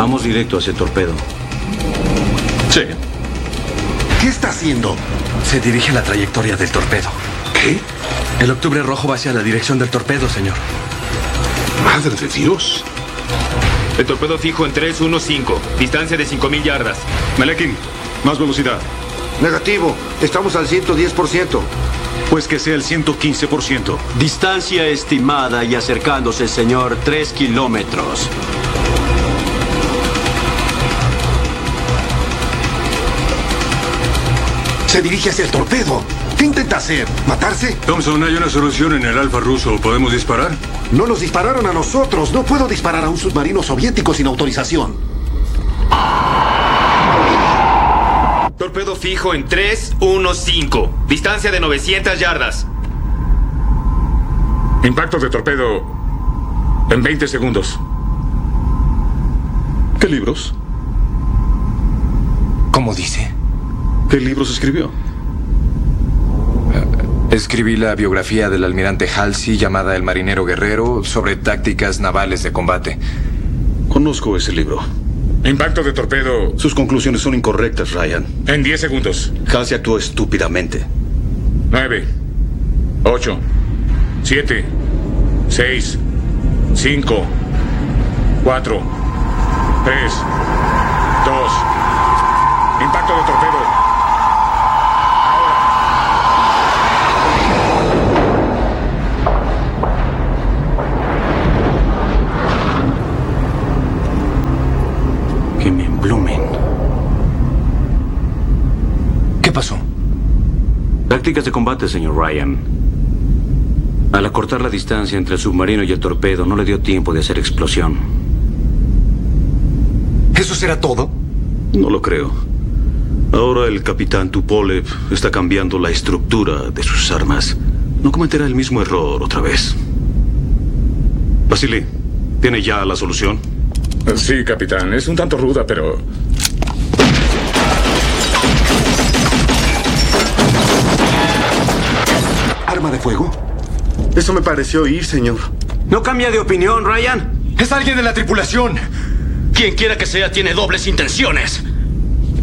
Vamos directo hacia el torpedo. Sí. ¿Qué está haciendo? Se dirige a la trayectoria del torpedo. ¿Qué? El octubre rojo va hacia la dirección del torpedo, señor. ¡Madre de Dios! El torpedo fijo en 315, distancia de 5,000 yardas. Malekin, más velocidad. Negativo, estamos al 110%. Pues que sea el 115%. Distancia estimada y acercándose, señor, 3 kilómetros. Se dirige hacia el torpedo. ¿Qué intenta hacer? ¿Matarse? Thompson, hay una solución en el Alfa ruso. ¿Podemos disparar? No nos dispararon a nosotros. No puedo disparar a un submarino soviético sin autorización. Torpedo fijo en 315, distancia de 900 yardas. Impacto de torpedo en 20 segundos. ¿Qué libros? ¿Cómo dice? ¿Qué libros escribió? Escribí la biografía del almirante Halsey llamada El marinero guerrero sobre tácticas navales de combate. Conozco ese libro. Impacto de torpedo Sus conclusiones son incorrectas, Ryan. en 10 segundos. Halsey actuó estúpidamente. 9, 8, 7, 6, 5, 4, 3, 2. Impacto de torpedo. Que me emblumen. ¿Qué pasó? Tácticas de combate, señor Ryan. Al acortar la distancia entre el submarino y el torpedo, no le dio tiempo de hacer explosión. ¿Eso será todo? No lo creo. Ahora el capitán Tupolev está cambiando la estructura de sus armas. No cometerá el mismo error otra vez. Vasily, ¿tiene ya la solución? Sí, capitán. Es un tanto ruda, pero... ¿Arma de fuego? Eso me pareció oír, señor. ¿No cambia de opinión, Ryan? ¡Es alguien de la tripulación! Quien quiera que sea tiene dobles intenciones.